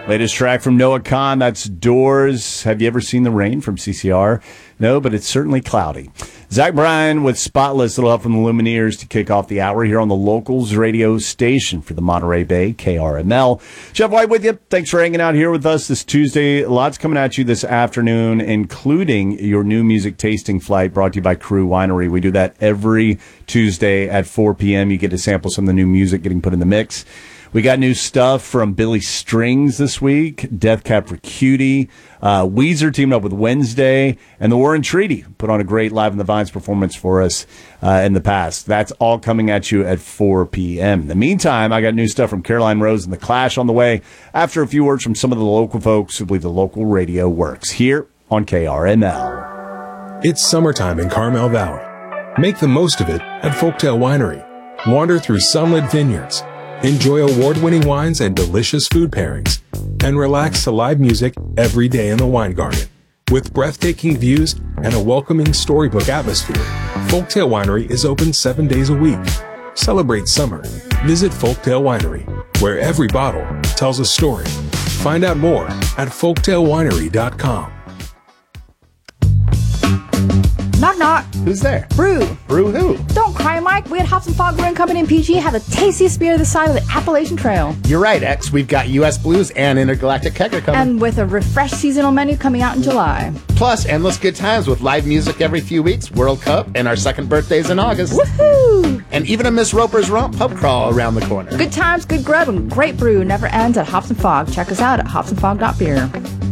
Latest track from Noah Kahan, that's Doors. Have you ever seen the rain from CCR? No, but it's certainly cloudy. Zach Bryan with Spotless, a little help from the Lumineers to kick off the hour here on the Locals radio station for the Monterey Bay, KRML. Jeff White with you. Thanks for hanging out here with us this Tuesday. Lots coming at you this afternoon, including your new music tasting flight brought to you by Crew Winery. We do that every Tuesday at 4 p.m. You get to sample some of the new music getting put in the mix. We got new stuff from Billy Strings this week, Death Cab for Cutie, Weezer teamed up with Wednesday, and the War and Treaty put on a great Live in the Vines performance for us in the past. That's all coming at you at 4 p.m. In the meantime, I got new stuff from Caroline Rose and The Clash on the way after a few words from some of the local folks who believe the local radio works here on KRML. It's summertime in Carmel Valley. Make the most of it at Folktail Winery. Wander through sunlit vineyards. Enjoy award-winning wines and delicious food pairings, and relax to live music every day in the wine garden. With breathtaking views and a welcoming storybook atmosphere, Folktail Winery is open 7 days a week. Celebrate summer. Visit Folktail Winery, where every bottle tells a story. Find out more at folktailwinery.com. Knock, knock. Who's there? Brew. Brew who? Don't cry, Mike. We at Hops and Fog Brewing Company in PG have the tastiest beer this side of the Appalachian Trail. You're right, X. We've got U.S. Blues and Intergalactic Kegger coming. And with a refreshed seasonal menu coming out in July. Plus, endless good times with live music every few weeks, World Cup, and our second birthdays in August. Woohoo! And even a Miss Roper's Romp pub crawl around the corner. Good times, good grub, and great brew never ends at Hops and Fog. Check us out at hopsandfog.beer.